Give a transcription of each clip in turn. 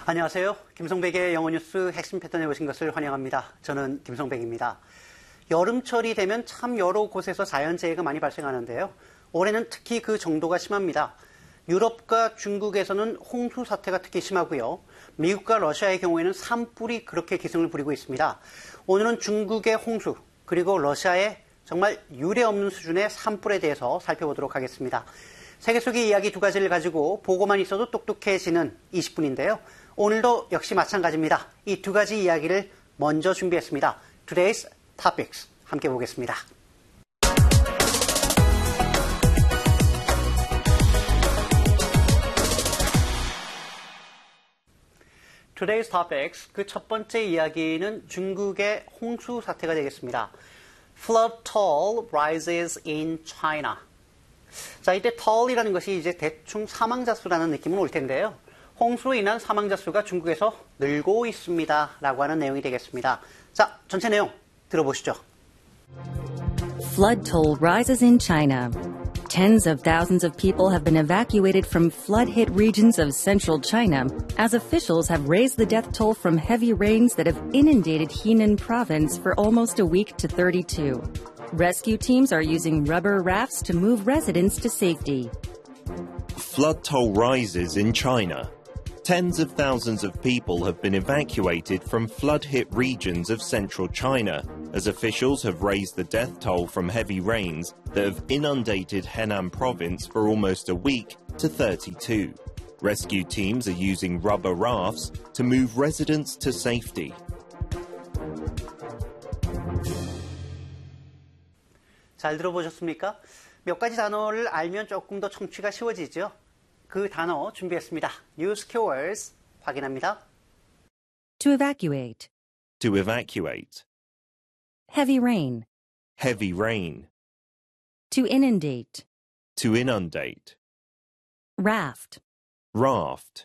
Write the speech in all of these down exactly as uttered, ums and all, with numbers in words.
안녕하세요. 김성백의 영어뉴스 핵심 패턴에 오신 것을 환영합니다. 저는 김성백입니다. 여름철이 되면 참 여러 곳에서 자연재해가 많이 발생하는데요. 올해는 특히 그 정도가 심합니다. 유럽과 중국에서는 홍수 사태가 특히 심하고요. 미국과 러시아의 경우에는 산불이 그렇게 기승을 부리고 있습니다. 오늘은 중국의 홍수 그리고 러시아의 정말 유례없는 수준의 산불에 대해서 살펴보도록 하겠습니다. 세계 속의 이야기 두 가지를 가지고 보고만 있어도 똑똑해지는 이십 분인데요. 오늘도 역시 마찬가지입니다. 이 두 가지 이야기를 먼저 준비했습니다. Today's Topics 함께 보겠습니다. Today's Topics 그 첫 번째 이야기는 중국의 홍수 사태가 되겠습니다. Flood toll rises in China. 자, 이때 toll이라는 것이 이제 대충 사망자 수라는 느낌은 올 텐데요. 홍수로 인한 사망자 수가 중국에서 늘고 있습니다. 라고 하는 내용이 되겠습니다. 자, 전체 내용 들어보시죠. Flood toll rises in China. Tens of thousands of people have been evacuated from flood-hit regions of central China as officials have raised the death toll from heavy rains that have inundated Henan province for almost a week to thirty-two. Rescue teams are using rubber rafts to move residents to safety. Flood toll rises in China. Tens of thousands of people have been evacuated from flood-hit regions of central China as officials have raised the death toll from heavy rains that have inundated Henan province for almost a week to thirty-two. Rescue teams are using rubber rafts to move residents to safety. 잘 들어보셨습니까? 몇 가지 단어를 알면 조금 더 청취가 쉬워지죠? 그 단어 준비했습니다. News keywords 확인합니다. To evacuate. To evacuate. Heavy rain. Heavy rain. To inundate. To inundate. Raft. Raft.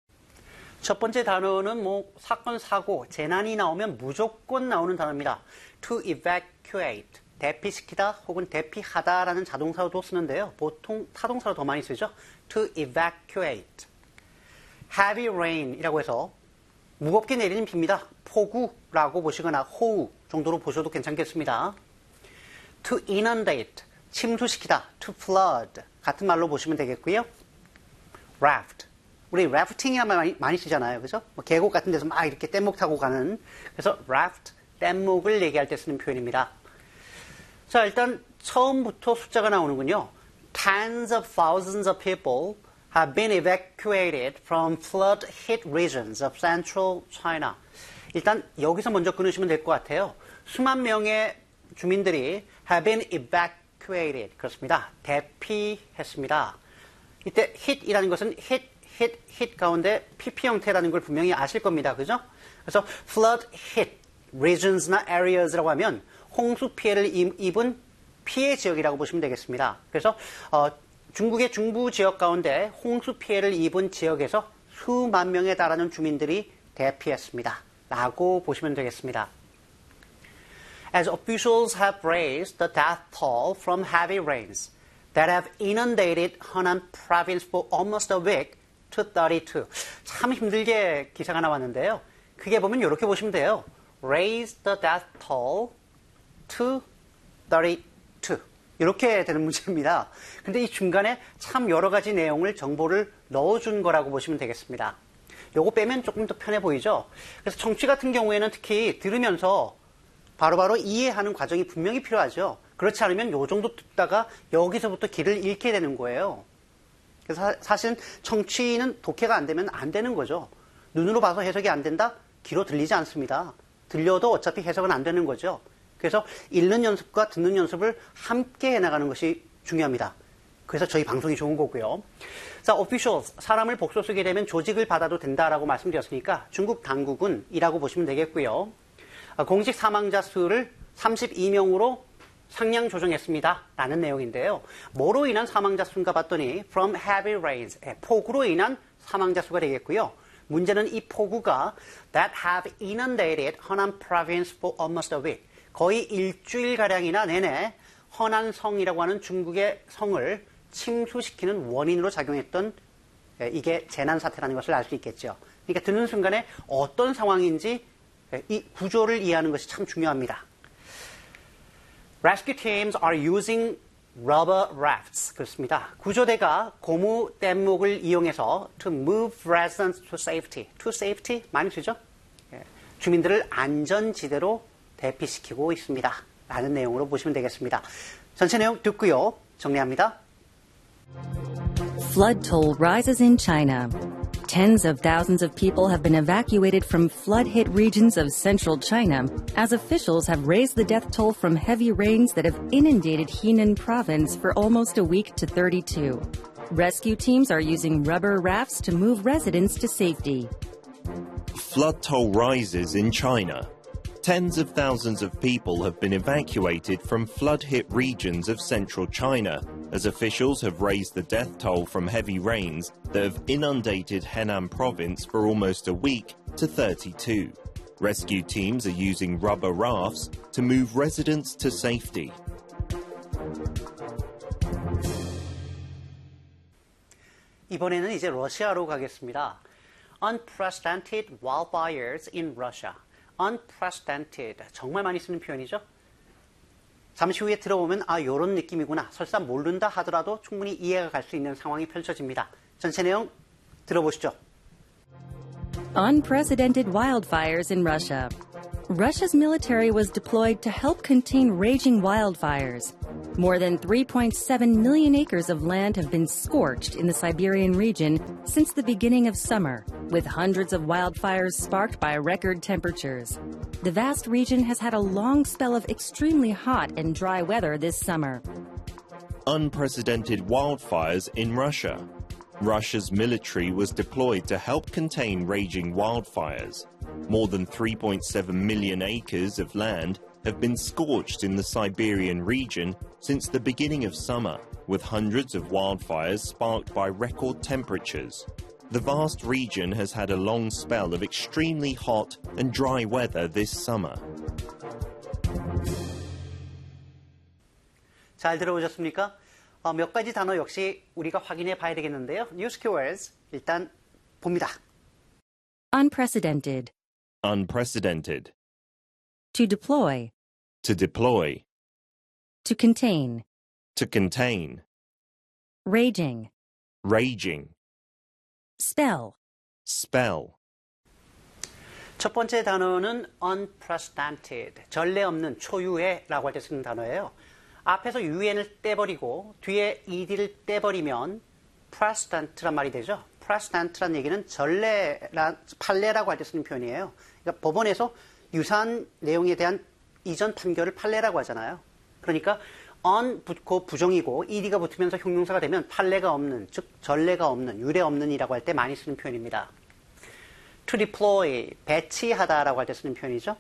첫 번째 단어는 뭐 사건, 사고, 재난이 나오면 무조건 나오는 단어입니다. To evacuate. 대피시키다 혹은 대피하다라는 자동사로도 쓰는데요. 보통 타동사로 더 많이 쓰죠. To evacuate. Heavy rain이라고 해서 무겁게 내리는 비입니다. 폭우라고 보시거나 호우 정도로 보셔도 괜찮겠습니다. To inundate. 침수시키다. To flood. 같은 말로 보시면 되겠고요. Raft. 우리 래프팅이라는 말 많이, 많이 쓰잖아요. 그죠? 뭐 계곡 같은 데서 막 이렇게 뗏목 타고 가는. 그래서 raft, 뗏목을 얘기할 때 쓰는 표현입니다. 자, 일단 처음부터 숫자가 나오는군요. Tens of thousands of people have been evacuated from flood-hit regions of central China. 일단 여기서 먼저 끊으시면 될 것 같아요. 수만 명의 주민들이 have been evacuated. 그렇습니다. 대피했습니다. 이때 hit이라는 것은 hit, hit, hit 가운데 피피 형태라는 걸 분명히 아실 겁니다. 그죠? 그래서 flood-hit regions나 areas라고 하면 홍수 피해를 입은 피해 지역이라고 보시면 되겠습니다. 그래서 어, 중국의 중부 지역 가운데 홍수 피해를 입은 지역에서 수만 명에 달하는 주민들이 대피했습니다. 라고 보시면 되겠습니다. As officials have raised the death toll from heavy rains that have inundated Henan province for almost a week to thirty-two. 참 힘들게 기사가 나왔는데요. 크게 보면 이렇게 보시면 돼요. Raise the death toll to thirty-two. 이렇게 되는 문제입니다. 근데 이 중간에 참 여러 가지 내용을 정보를 넣어준 거라고 보시면 되겠습니다. 요거 빼면 조금 더 편해 보이죠? 그래서 정치 같은 경우에는 특히 들으면서 바로바로 이해하는 과정이 분명히 필요하죠. 그렇지 않으면 요 정도 듣다가 여기서부터 길을 잃게 되는 거예요. 그래서 사실 정치는 독해가 안 되면 안 되는 거죠. 눈으로 봐서 해석이 안 된다? 귀로 들리지 않습니다. 들려도 어차피 해석은 안 되는 거죠. 그래서 읽는 연습과 듣는 연습을 함께 해나가는 것이 중요합니다. 그래서 저희 방송이 좋은 거고요. 자, officials, 사람을 복수 쓰게 되면 조직을 받아도 된다라고 말씀드렸으니까 중국 당국은 이라고 보시면 되겠고요. 공식 사망자 수를 삼십이 명으로 상향 조정했습니다. 라는 내용인데요. 뭐로 인한 사망자 수인가 봤더니 from heavy rains, 폭우로 인한 사망자 수가 되겠고요. 문제는 이 폭우가 that have inundated Henan province for almost a week. 거의 일주일가량이나 내내 허난성이라고 하는 중국의 성을 침수시키는 원인으로 작용했던 이게 재난 사태라는 것을 알 수 있겠죠. 그러니까 듣는 순간에 어떤 상황인지 이 구조를 이해하는 것이 참 중요합니다. Rescue teams are using rubber rafts. 그렇습니다. 구조대가 고무 뗏목을 이용해서 to move residents to safety. to safety 많이 쓰죠? 주민들을 안전지대로 대피시키고 있습니다. 라는 내용으로 보시면 되겠습니다. 전체 내용 듣고요. 정리합니다. Flood toll rises in China. Tens of thousands of people have been evacuated from flood-hit regions of central China as officials have raised the death toll from heavy rains that have inundated Henan province for almost a week to thirty-two. Rescue teams are using rubber rafts to move residents to safety. Flood toll rises in China. Tens of thousands of people have been evacuated from flood-hit regions of central China as officials have raised the death toll from heavy rains that have inundated Henan province for almost a week to thirty-two. Rescue teams are using rubber rafts to move residents to safety. 이번에는 이제 러시아로 가겠습니다. Unprecedented wildfires in Russia. Unprecedented. 정말 많이 쓰는 표현이죠. 잠시 후에 들어보면 아, 요런 느낌이구나. 설사 모른다 하더라도 충분히 이해가 갈 수 있는 상황이 펼쳐집니다. 전체 내용 들어보시죠. Unprecedented wildfires in Russia. Russia's military was deployed to help contain raging wildfires. More than three point seven million acres of land have been scorched in the Siberian region since the beginning of summer, with hundreds of wildfires sparked by record temperatures. The vast region has had a long spell of extremely hot and dry weather this summer. Unprecedented wildfires in Russia. Russia's military was deployed to help contain raging wildfires. More than three point seven million acres of land have been scorched in the Siberian region since the beginning of summer, with hundreds of wildfires sparked by record temperatures. The vast region has had a long spell of extremely hot and dry weather this summer. 잘 들어보셨습니까? 어, 몇 가지 단어 역시 우리가 확인해 봐야 되겠는데요. News keywords 일단 봅니다. Unprecedented. Unprecedented. To deploy. To deploy. To contain. To contain. Raging. Raging. Spell. Spell. 첫 번째 단어는 unprecedented, 전례 없는, 초유의라고 할 때 쓰는 단어예요. 앞에서 유엔을 떼버리고 뒤에 ed를 떼버리면 precedent란 말이 되죠. precedent란 얘기는 전례라, 판례라고 할 때 쓰는 표현이에요. 그러니까 법원에서 유사한 내용에 대한 이전 판결을 판례라고 하잖아요. 그러니까 on 붙고 부정이고 ed가 붙으면서 형용사가 되면 판례가 없는, 즉 전례가 없는, 유례 없는이라고 할 때 많이 쓰는 표현입니다. to deploy, 배치하다라고 할 때 쓰는 표현이죠.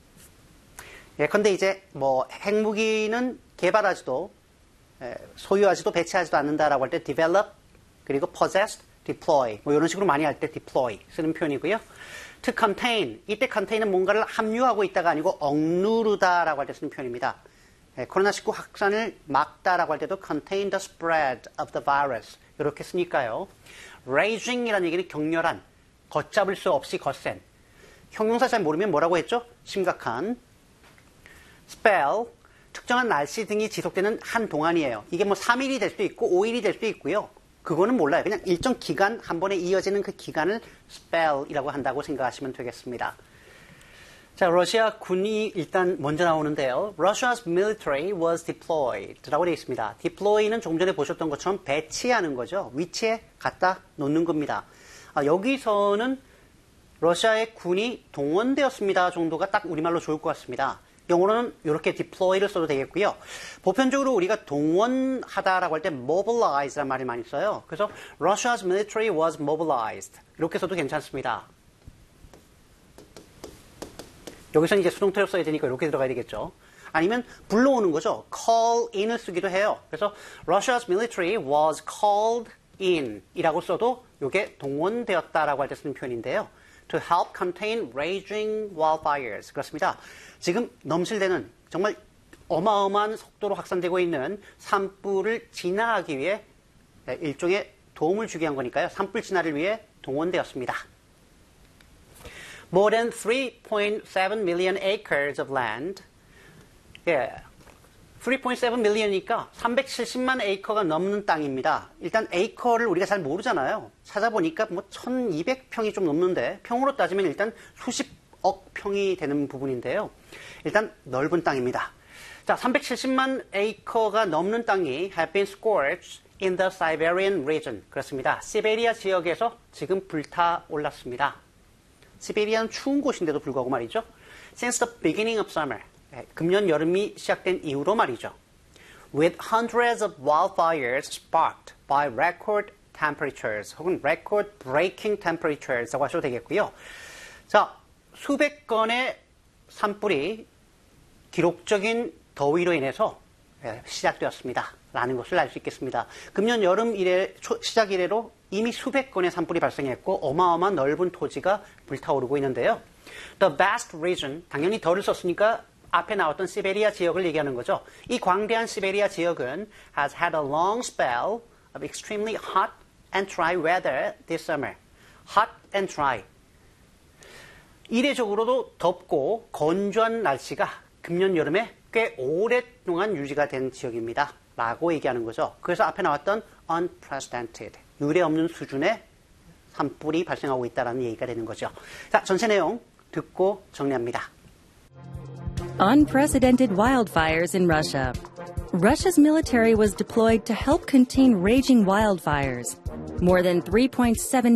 예컨대 이제 뭐 핵무기는 개발하지도 소유하지도 배치하지도 않는다라고 할 때 develop, 그리고 possess, deploy 뭐 이런 식으로 많이 할 때 deploy 쓰는 표현이고요. to contain, 이때 contain은 뭔가를 함유하고 있다가 아니고 억누르다라고 할 때 쓰는 표현입니다. 코로나십구 확산을 막다라고 할 때도 contain the spread of the virus 이렇게 쓰니까요. raging이라는 얘기는 격렬한, 걷잡을 수 없이 거센. 형용사 잘 모르면 뭐라고 했죠? 심각한. spell, 특정한 날씨 등이 지속되는 한 동안이에요. 이게 뭐 삼 일이 될 수도 있고 오 일이 될 수도 있고요. 그거는 몰라요. 그냥 일정 기간, 한 번에 이어지는 그 기간을 spell이라고 한다고 생각하시면 되겠습니다. 자, 러시아 군이 일단 먼저 나오는데요. Russia's military was deployed 라고 되어 있습니다. deploy는 조금 전에 보셨던 것처럼 배치하는 거죠. 위치에 갖다 놓는 겁니다. 아, 여기서는 러시아의 군이 동원되었습니다 정도가 딱 우리말로 좋을 것 같습니다. 영어로는 이렇게 deploy를 써도 되겠고요. 보편적으로 우리가 동원하다라고 할 때 mobilize라는 말을 많이 써요. 그래서 Russia's military was mobilized 이렇게 써도 괜찮습니다. 여기서는 이제 수동태로 써야 되니까 이렇게 들어가야 되겠죠. 아니면 불러오는 거죠. call in을 쓰기도 해요. 그래서 Russia's military was called in 이라고 써도 이게 동원되었다라고 할 때 쓰는 표현인데요. To help contain raging wildfires. 그렇습니다. 지금 넘실대는 정말 어마어마한 속도로 확산되고 있는 산불을 진화하기 위해 일종의 도움을 주기 위한 거니까요. 산불 진화를 위해 동원되었습니다. More than three point seven million acres of land. 예, three point seven million이니까 삼백칠십만 에이커가 넘는 땅입니다. 일단 에이커를 우리가 잘 모르잖아요. 찾아보니까 뭐 천이백 평이 좀 넘는데 평으로 따지면 일단 수십억 평이 되는 부분인데요. 일단 넓은 땅입니다. 자, 삼백칠십만 에이커가 넘는 땅이 have been scorched in the Siberian region. 그렇습니다. 시베리아 지역에서 지금 불타올랐습니다. 시베리아는 추운 곳인데도 불구하고 말이죠. Since the beginning of summer. 금년 여름이 시작된 이후로 말이죠. With hundreds of wildfires sparked by record temperatures 혹은 record breaking temperatures라고 하셔도 되겠고요. 자, 수백 건의 산불이 기록적인 더위로 인해서 시작되었습니다. 라는 것을 알 수 있겠습니다. 금년 여름 이래, 시작 이래로 이미 수백 건의 산불이 발생했고 어마어마한 넓은 토지가 불타오르고 있는데요. The vast region, 당연히 더를 썼으니까 앞에 나왔던 시베리아 지역을 얘기하는 거죠. 이 광대한 시베리아 지역은 has had a long spell of extremely hot and dry weather this summer. Hot and dry. 이례적으로도 덥고 건조한 날씨가 금년 여름에 꽤 오랫동안 유지가 된 지역입니다. 라고 얘기하는 거죠. 그래서 앞에 나왔던 unprecedented, 유례 없는 수준의 산불이 발생하고 있다는 얘기가 되는 거죠. 자, 전체 내용 듣고 정리합니다. Unprecedented wildfires in Russia. Russia's military was deployed to help contain raging wildfires. More than three point seven